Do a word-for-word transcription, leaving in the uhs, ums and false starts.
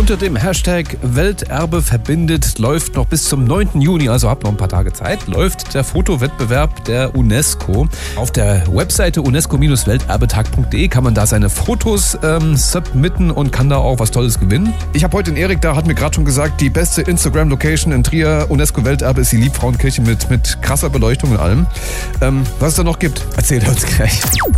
Unter dem Hashtag Welterbe verbindet läuft noch bis zum neunten Juni, also habt noch ein paar Tage Zeit, läuft der Fotowettbewerb der UNESCO. Auf der Webseite unesco Bindestrich welterbetag punkt de kann man da seine Fotos ähm, submitten und kann da auch was Tolles gewinnen. Ich habe heute den Erik da, hat mir gerade schon gesagt, die beste Instagram-Location in Trier, UNESCO-Welterbe, ist die Liebfrauenkirche mit, mit krasser Beleuchtung und allem. Ähm, was es da noch gibt, erzählt er uns gleich.